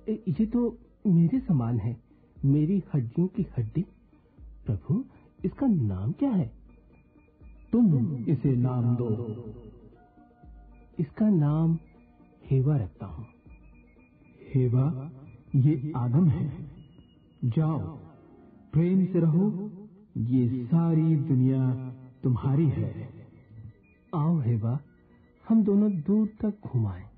ये तो मेरे समान है, मेरी हड्डियों की हड्डी। प्रभु, इसका नाम क्या है? तुम इसे नाम दो। इसका नाम हेवा रखता हूँ। हेवा, ये आदम है। जाओ, प्रेम से रहो, ये सारी दुनिया तुम्हारी है। आओ हेवा, हम दोनों दूर तक घुमाएं।